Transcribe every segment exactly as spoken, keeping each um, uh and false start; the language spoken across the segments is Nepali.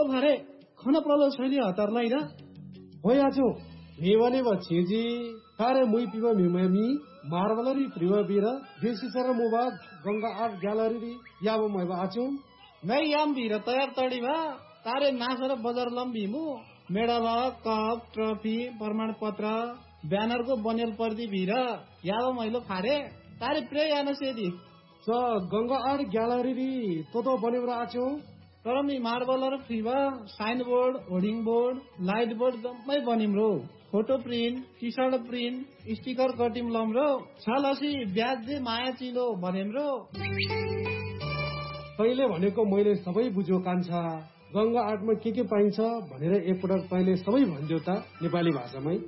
भारे खन प्रलो छैली हतारलाई र होयाचो मेवाले बचेजी तारे मुई पिवा मिमामी मार्बलरी प्रिवा बिरा देसी सर मोबा गंगा आर्ट ग्यालरी याबो मैबा आचो मै याम बिरा तयार तडीमा तारे नासर बजार लम्बीमु मेडल कप ट्रफी प्रमाण पत्र ब्यानर को बनेल पर्दी भिरा याबो मैलो फारे तारे प्रे यान सेदी स गंगा आर्ट ग्यालरी तो तो बनेबरा आचो तर me मार्बलर फ्रीवा sign board hoarding board light board जम्मै बनिम्रो photo print T short print sticker cutting लम्रो छलसी ब्याज दे माया चिलो बनेम्रो तैले भनेको मैले सबै बुझ्यो कान्छा गंगा आर्टमा के के पाइन्छ भनेर एकपटक तैले सबै भन्दियो त नेपाली भाषामै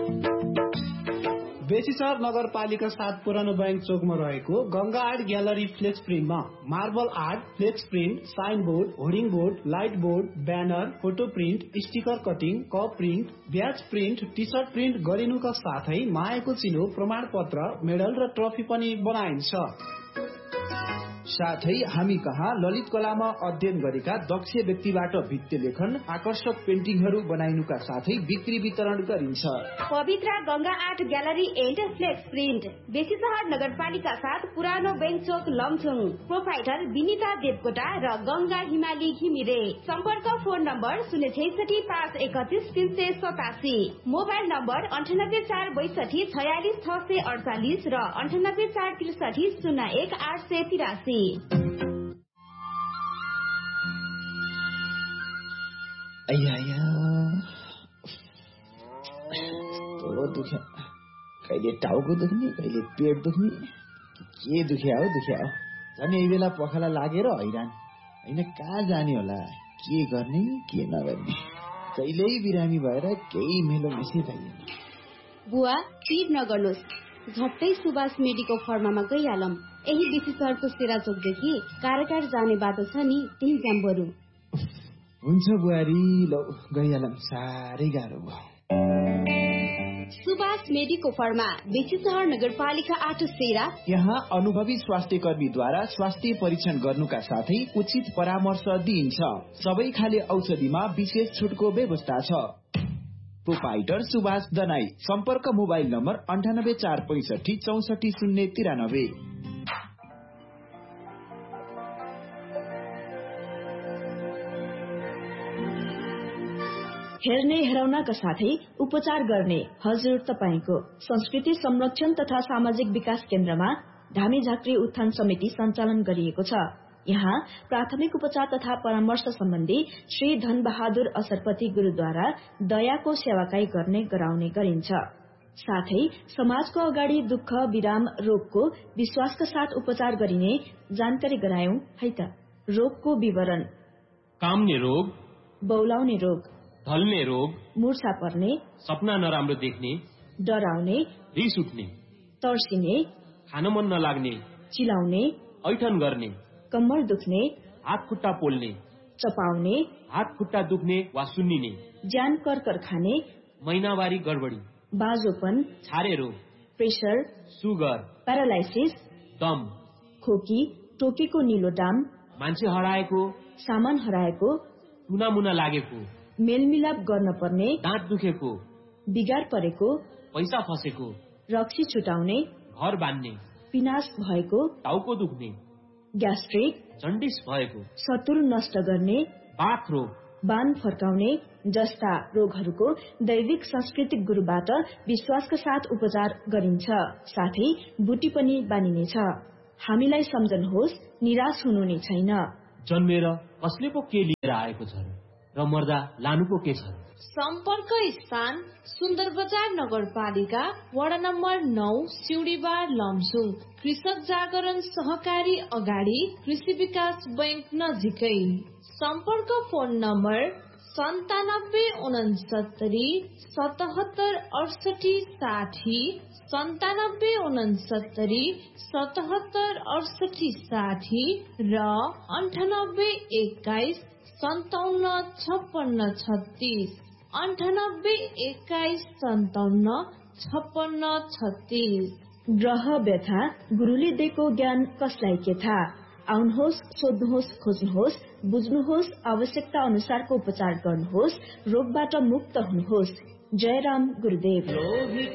बेसीसर नगरपालिका सात पुरानो बैंक चोकमा रहेको Ganga art gallery flex प्रिन्टमा marble art flex print sign board hoarding board light board banner photo print sticker cutting cup print ब्याज प्रिन्ट टी सर्ट प्रिन्ट गरिनुका साथै मायाको चिनो प्रमाण पत्र मेडल र ट्रफी पनि बनाइन्छ। साथै हामी कहाँ ललित कलामा अध्ययन गरेका दक्ष व्यक्तिबाट भित्ते लेखन आकर्षक पेन्टिङहरू बनाइनुका साथै बिक्री वितरण गरिन्छ। पवित्र Ganga art gallery and flex print Besisahar नगरपालिका साथ पुरानो बैंक चोक लमछुङ प्रोपाइटर विनिता देवकोटा र गंगा हिमाली घिमिरे। सम्पर्क फोन नम्बर शून्य छैसठी पाँच एकतिस तीन सय सतासी मोबाइल नम्बर अन्ठानब्बे चार बैसठी छयालिस छ सय अडचालिस र अन्ठानब्बे चार त्रिसठी शून्य एक आठ सय तिरासी। दुख्या कहिले टाउको दुख्ने कहिले पेट दुख्ने के दुख्या हो दुख्या हो झन् यही बेला पखाला लागेर हैरान होइन कहाँ जाने होला के गर्ने के नगर्ने कहिल्यै बिरामी भएर केही मेलो मिसी पाइएन। बुवा चिर नगर्नुहोस् झट्टै सुभाष मेडिको फर्मामा गइहालौं। यही बेसीसहरको सेरा चोकदेखि कारागार जाने बाटो छ नि त्यही जाम बरु। हुन्छ बुहारी लौ गइहालौं साह्रै गाह्रो भयो। सुभाष मेडिको फर्मा बेसीसहर नगरपालिका आठ सेरा। यहाँ अनुभवी स्वास्थ्य कर्मीद्वारा स्वास्थ्य परीक्षण गर्नुका साथै उचित परामर्श दिइन्छ। सबै खाले औषधिमा विशेष छुटको व्यवस्था छ। प्रोपाइटर सुभाष दनाई सम्पर्क मोबाइल नम्बर अन्ठानब्बे चार पैसठी चौसठी शून्य तिरानब्बे। हेर्ने हेराउनका साथै उपचार गर्ने हजुर तपाईको संस्कृति संरक्षण तथा सामाजिक विकास केन्द्रमा धामी झाँक्री उत्थान समिति सञ्चालन गरिएको छ। यहाँ प्राथमिक उपचार तथा परामर्श सम्बन्धी श्री धन बहादुर असरपति गुरुद्वारा दयाको सेवाकाई गर्ने गराउने गरिन्छ। साथै समाजको अगाडि दुःख विराम रोगको विश्वासका साथ उपचार गरिने जानकारी गरायौं है त। रोगको विवरण: काम्ने रोग, बौलाउने रोग, ढल्ने रोग, मूर्छा पर्ने, सपना नराम्रो देख्ने, डराउने, रिस उठ्ने, तर्सिने, खान मन नलाग्ने, चिलाउने, ऐठन गर्ने, कम्मर दुख्ने, हात खुट्टा पोल्ने, चपाउने, हात खुट्टा दुख्ने वा सुन्निने, ज्यान करकर खाने, महिनावारी गडबडी, बाजोपन, छारे रोग, प्रेसर, सुगर, प्यारालाइसिस, दम, खोकी, टोकेको निलो डाम, मान्छे हराएको, सामान हराएको, टुनामुना लागेको, मेलमिलाप गर्न पर्ने, दाँत दुखेको, बिगार परेको, पैसा फसेको, रक्सी छुटाउने, घर बान्ने, पिनास भएको, टाउको दुख्ने, ग्यास्ट्रिक, जन्डिस भएको, शत्रु नष्ट गर्ने, बाथ रोग, बान फर्काउने जस्ता रोगहरूको दैविक सांस्कृतिक गुरुबाट विश्वासका साथ उपचार गरिन्छ। साथै बुटी पनि बानिनेछ। हामीलाई सम्झनुहोस्, निराश हुनु नै छैन। जन्मेर कसले पो के लिएर आएको छ र मर्दा लानु पो के छ। सम्पर्क स्थान सुन्दर बजार नगरपालिका वडा नम्बर नौ सिउडीबार लमसुङ कृषक जागरण सहकारी अगाडि कृषि विकास बैंक नजिकै। सम्पर्क फोन नम्बर सन्तानब्बे उनसत्तरी सतहत्तर अडसठी साठी सन्तानब्बे उनसत्तरी सतहत्तर अडसठी साठी र अन्ठानब्बे एक्काइस सन्ताउन्न छप्पन्न छत्तीस अन्ठानब्बे एक्काइस सन्ताउन्न छप्पन्न छत्तीस। ग्रह व्यथा गुरुले दिएको ज्ञान कसलाई के थाहा। आउनुहोस्, सोध्नुहोस्, खोज्नुहोस् बुझ्नुहोस्, आवश्यकता अनुसारको उपचार गर्नुहोस्, रोगबाट मुक्त हुनुहोस्। जयराम गुरुदेव।